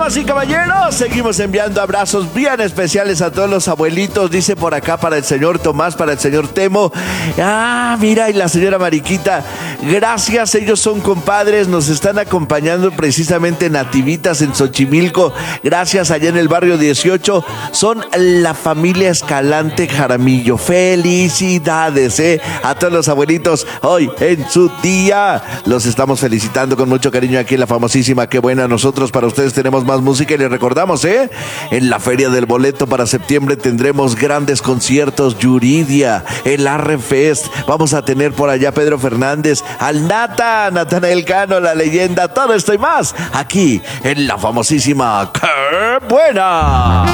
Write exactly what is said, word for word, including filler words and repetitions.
Damas y caballeros, seguimos enviando abrazos bien especiales a todos los abuelitos. Dice por acá para el señor Tomás, para el señor Temo. Ah, mira, y la señora Mariquita. Gracias, ellos son compadres. Nos están acompañando precisamente nativitas en Xochimilco. Gracias, allá en el barrio dieciocho. Son la familia Escalante Jaramillo. Felicidades, eh, a todos los abuelitos. Hoy en su día los estamos felicitando con mucho cariño aquí en la famosísima Qué Buena. Nosotros para ustedes tenemos más música y les recordamos, ¿eh? En la Feria del Boleto para septiembre tendremos grandes conciertos, Yuridia, el Arrefest. Vamos a tener por allá Pedro Fernández, al Nata, Natanael Cano, la leyenda, todo esto y más aquí en la famosísima Qué Buena.